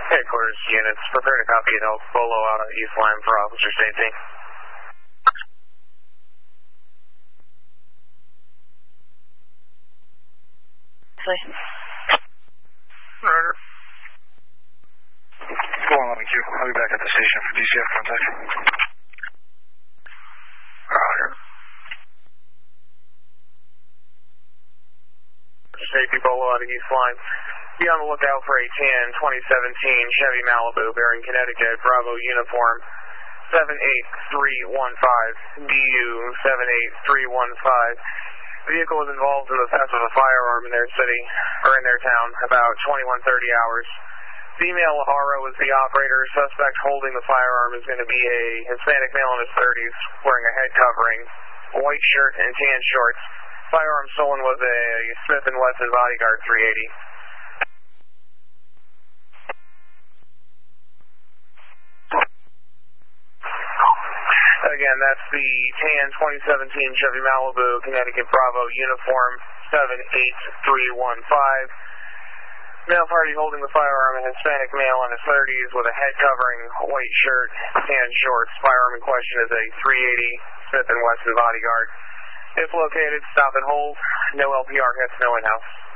Headquarters units, prepare to copy at Elk Polo out of East Lime for officer safety. Roger. Go on, let me queue. I'll be back at the station for DCF contact. Roger. Safety Polo out of East Lime. Be on the lookout for a tan 2017 Chevy Malibu bearing Connecticut Bravo uniform 78315 DU 78315. Vehicle was involved in the theft of a firearm in their city, or in their town, about 21:30 hours. Female RO is the operator. Suspect holding the firearm is going to be a Hispanic male in his 30s, wearing a head covering, a white shirt, and tan shorts. Firearm stolen was a Smith & Wesson Bodyguard 380. Again, that's the tan 2017 Chevy Malibu Connecticut Bravo uniform 78315. Male party holding the firearm, a Hispanic male in his 30s with a head covering, white shirt, tan shorts. Firearm in question is a 380 Smith & Wesson Bodyguard. If located, stop and hold. No LPR hits, no in-house.